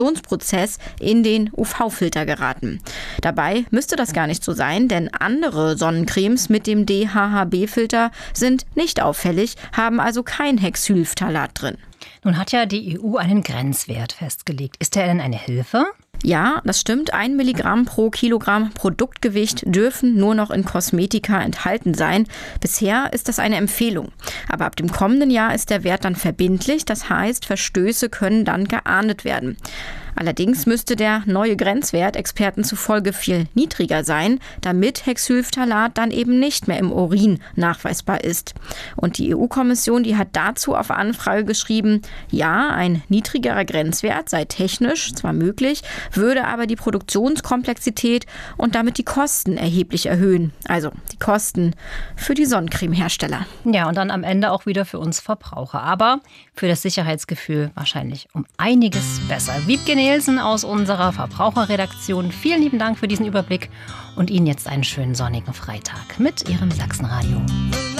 Prozess in den UV-Filter geraten. Dabei müsste das gar nicht so sein, denn andere Sonnencremes mit dem DHHB-Filter sind nicht auffällig, haben also kein Hexylphthalat drin. Nun hat ja die EU einen Grenzwert festgelegt. Ist der denn eine Hilfe? Ja, das stimmt. 1 Milligramm pro Kilogramm Produktgewicht dürfen nur noch in Kosmetika enthalten sein. Bisher ist das eine Empfehlung. Aber ab dem kommenden Jahr ist der Wert dann verbindlich. Das heißt, Verstöße können dann geahndet werden. Allerdings müsste der neue Grenzwert Experten zufolge viel niedriger sein, damit Hexylphthalat dann eben nicht mehr im Urin nachweisbar ist. Und die EU-Kommission, die hat dazu auf Anfrage geschrieben, ja, ein niedrigerer Grenzwert sei technisch zwar möglich, würde aber die Produktionskomplexität und damit die Kosten erheblich erhöhen. Also die Kosten für die Sonnencremehersteller. Ja, und dann am Ende auch wieder für uns Verbraucher. Aber für das Sicherheitsgefühl wahrscheinlich um einiges besser. Wiebke Nielsen aus unserer Verbraucherredaktion. Vielen lieben Dank für diesen Überblick und Ihnen jetzt einen schönen sonnigen Freitag mit Ihrem Sachsenradio.